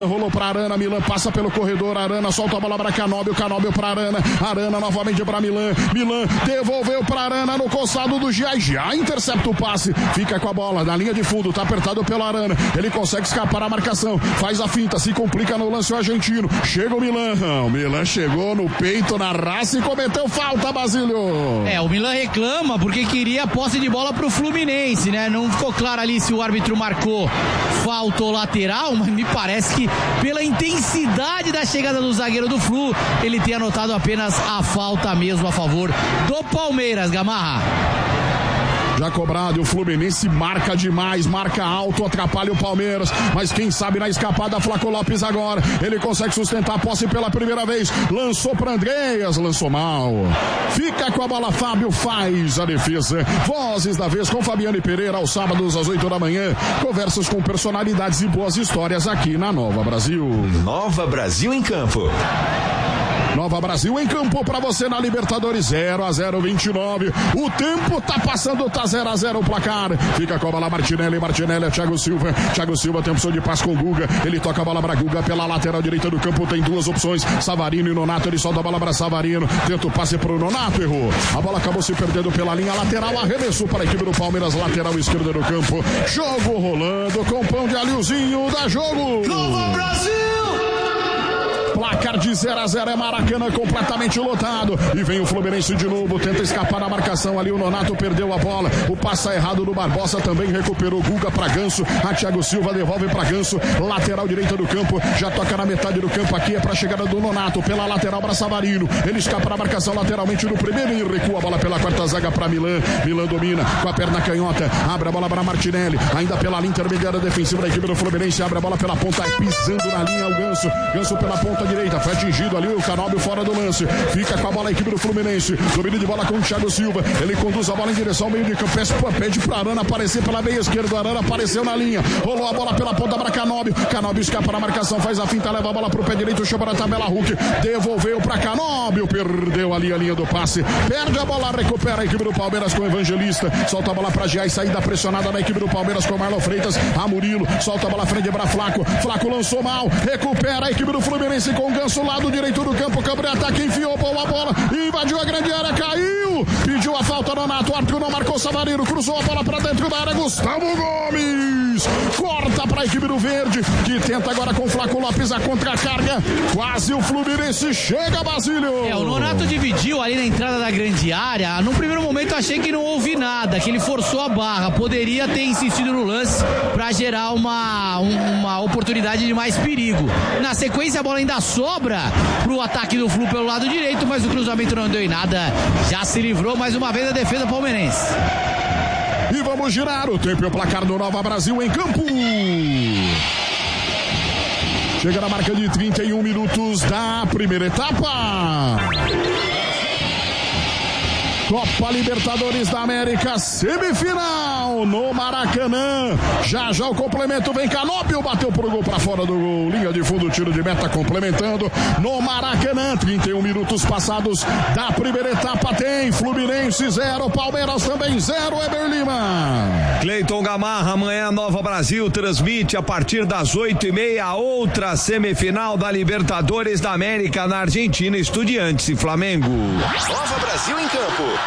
Rolou pra Arana, Milan passa pelo corredor, Arana solta a bola pra Canóbio, Canóbio pra Arana, Arana novamente pra Milan, Milan devolveu pra Arana no costado do Gia, já intercepta o passe, fica com a bola na linha de fundo, tá apertado pelo Arana, ele consegue escapar da marcação, faz a finta, se complica no lance o argentino, chega o Milan chegou no peito, na raça e cometeu falta, Basílio. O Milan reclama porque queria a posse de bola pro Fluminense, né? Não ficou claro ali se o árbitro marcou falta ou lateral, mas me parece que pela intensidade da chegada do zagueiro do Flu, ele tem anotado apenas a falta mesmo a favor do Palmeiras, Gamarra. Já cobrado, o Fluminense marca demais, marca alto, atrapalha o Palmeiras, mas quem sabe na escapada, Flaco Lopes agora, ele consegue sustentar a posse pela primeira vez, lançou para Andreas, lançou mal, fica com a bola, Fábio faz a defesa. Vozes da vez com Fabiane Pereira, aos sábados às 8 da manhã, conversas com personalidades e boas histórias aqui na Nova Brasil. Nova Brasil em campo. Nova Brasil em campo pra você na Libertadores, 0-0, 29. O tempo tá passando, tá 0-0 o placar. Fica com a bola Martinelli, é Thiago Silva. Thiago Silva tem opção de passe com Guga. Ele toca a bola pra Guga pela lateral direita do campo. Tem duas opções, Savarino e Nonato. Ele solta a bola pra Savarino. Tenta o passe pro Nonato, errou. A bola acabou se perdendo pela linha lateral. Arremessou para a equipe do Palmeiras, lateral esquerda do campo. Jogo rolando com pão de alhozinho, dá jogo. Nova Brasil! Placar de 0-0 é Maracanã completamente lotado. E vem o Fluminense de novo, tenta escapar da marcação ali. O Nonato perdeu a bola. O passe errado do Barbosa também recuperou. Guga pra Ganso. A Thiago Silva devolve pra Ganso. Lateral direita do campo. Já toca na metade do campo aqui. É pra chegada do Nonato. Pela lateral pra Savarino. Ele escapa da marcação lateralmente no primeiro e recua a bola pela quarta zaga pra Milan. Milan domina com a perna canhota. Abre a bola pra Martinelli. Ainda pela linha intermediária defensiva da equipe do Fluminense. Abre a bola pela ponta. Pisando na linha o Ganso. Ganso pela ponta direita, foi atingido ali o Canóbio fora do lance, fica com a bola a equipe do Fluminense, domínio de bola com o Thiago Silva, ele conduz a bola em direção ao meio de campo, pede pra Arana aparecer pela meia esquerda, Arana apareceu na linha, rolou a bola pela ponta para Canóbio, Canóbio escapa na marcação, faz a finta, leva a bola pro pé direito, chama na tabela Hulk, devolveu pra Canóbio, perdeu ali a linha do passe, perde a bola, recupera a equipe do Palmeiras com o Evangelista, solta a bola pra Giai, saída pressionada da equipe do Palmeiras com o Marlon Freitas, a Murilo, solta a bola frente pra Flaco, Flaco lançou mal, recupera a equipe do Fluminense com o Ganso, lado direito do campo, Câmara ataque, enfiou boa bola, invadiu a grande área, caiu, pediu a falta Nonato, o árbitro não marcou, Savarino cruzou a bola pra dentro da área, Gustavo Gomes corta pra equipe do Verde, que tenta agora com o Flaco Lopes a contra-carga, quase o Fluminense chega, Basílio. O Nonato dividiu ali na entrada da grande área, no primeiro momento achei que não houve nada, que ele forçou a barra, poderia ter insistido no lance pra gerar uma oportunidade de mais perigo. Na sequência a bola ainda sobra pro ataque do Flu pelo lado direito, mas o cruzamento não deu em nada, já se livrou mais uma vez a defesa palmeirense. E vamos girar o tempo e o placar do Nova Brasil em campo. Chega na marca de 31 minutos da primeira etapa. Copa Libertadores da América, semifinal no Maracanã. Já o complemento, vem Canóbio, bateu pro gol, pra fora do gol, linha de fundo, tiro de meta complementando no Maracanã. 31 minutos passados da primeira etapa, tem Fluminense 0, Palmeiras também 0, Eber Lima. Cleiton Gamarra, amanhã Nova Brasil transmite a partir das 8h30 outra semifinal da Libertadores da América na Argentina, Estudiantes e Flamengo. Nova Brasil em campo.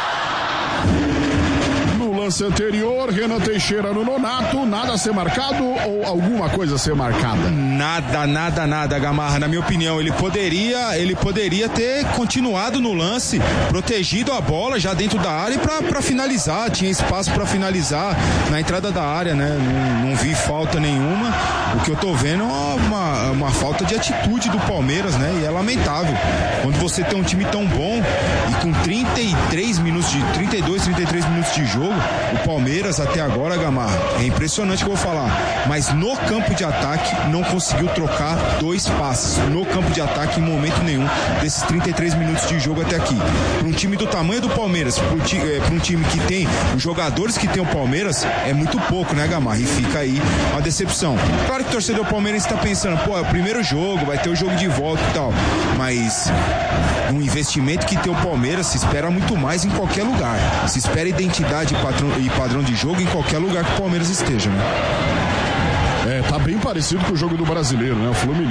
No lance anterior, Renan Teixeira no Nonato, nada a ser marcado ou alguma coisa a ser marcada? Nada, Gamarra. Na minha opinião, ele poderia ter continuado no lance, protegido a bola já dentro da área para finalizar. Tinha espaço para finalizar na entrada da área, né? Não vi falta nenhuma. O que eu tô vendo é uma falta de atitude do Palmeiras, né? E é lamentável. Quando você tem um time tão bom e com 32, 33 minutos de jogo, o Palmeiras até agora, Gamarra, é impressionante o que eu vou falar, mas no campo de ataque não conseguiu trocar 2 passes no campo de ataque em momento nenhum desses 33 minutos de jogo até aqui. Para um time do tamanho do Palmeiras, para um time que tem os jogadores que tem o Palmeiras, é muito pouco, né, Gamarra? E fica aí uma decepção. Claro que o torcedor palmeirense está pensando, é o primeiro jogo, vai ter o jogo de volta e tal, mas um investimento que tem o Palmeiras se espera muito mais em qualquer lugar. Se espera identidade e padrão de jogo em qualquer lugar que o Palmeiras esteja, né? Tá bem parecido com o jogo do Brasileiro, né? O Fluminense